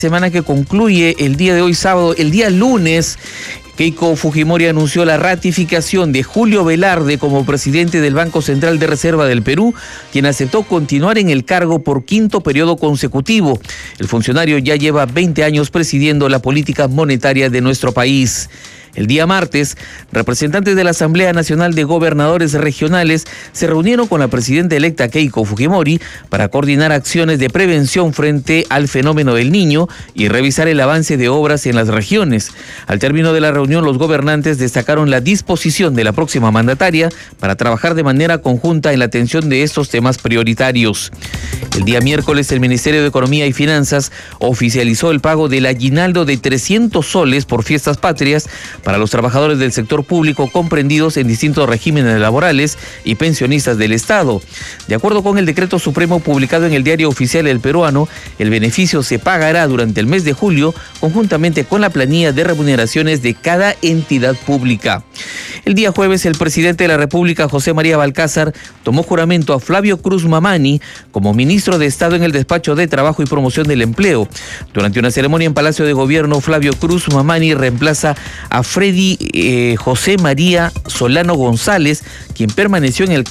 Semana que concluye el día de hoy sábado, el día lunes, Keiko Fujimori anunció la ratificación de Julio Velarde como presidente del Banco Central de Reserva del Perú, quien aceptó continuar en el cargo por quinto periodo consecutivo. El funcionario ya lleva 20 años presidiendo la política monetaria de nuestro país. El día martes, representantes de la Asamblea Nacional de Gobernadores Regionales se reunieron con la presidenta electa Keiko Fujimori para coordinar acciones de prevención frente al fenómeno del Niño y revisar el avance de obras en las regiones. Al término de la reunión, los gobernantes destacaron la disposición de la próxima mandataria para trabajar de manera conjunta en la atención de estos temas prioritarios. El día miércoles, el Ministerio de Economía y Finanzas oficializó el pago del aguinaldo de 300 soles por fiestas patrias para los trabajadores del sector público comprendidos en distintos regímenes laborales y pensionistas del Estado. De acuerdo con el decreto supremo publicado en el Diario Oficial El Peruano, el beneficio se pagará durante el mes de julio conjuntamente con la planilla de remuneraciones de cada entidad pública. El día jueves, el presidente de la República, José María Balcázar, tomó juramento a Flavio Cruz Mamani como ministro de Estado en el Despacho de Trabajo y Promoción del Empleo. Durante una ceremonia en Palacio de Gobierno, Flavio Cruz Mamani reemplaza a Freddy José María Solano González, quien permaneció en el